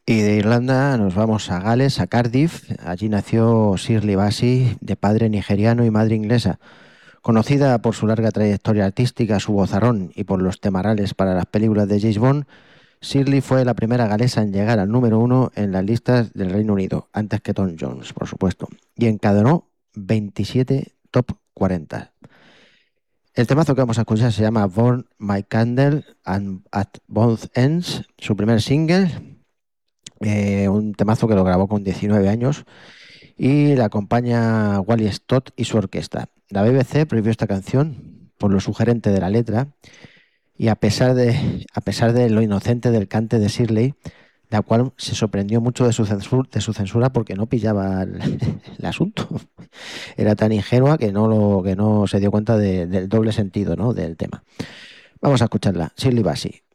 Y de Irlanda nos vamos a Gales, a Cardiff. Allí nació Shirley Bassey, de padre nigeriano y madre inglesa. Conocida por su larga trayectoria artística, su vozarrón y por los temarales para las películas de James Bond, Shirley fue la primera galesa en llegar al número uno en las listas del Reino Unido, antes que Tom Jones, por supuesto, y encadenó 27 top 40. El temazo que vamos a escuchar se llama Burn My Candle and at Both Ends, su primer single, un temazo que lo grabó con 19 años y la acompaña Wally Stott y su orquesta. La BBC prohibió esta canción por lo sugerente de la letra y a pesar de lo inocente del cante de Shirley, la cual se sorprendió mucho de su censura porque no pillaba el asunto. Era tan ingenua que no se dio cuenta del doble sentido, ¿no?, del tema. Vamos a escucharla. Shirley Bassey.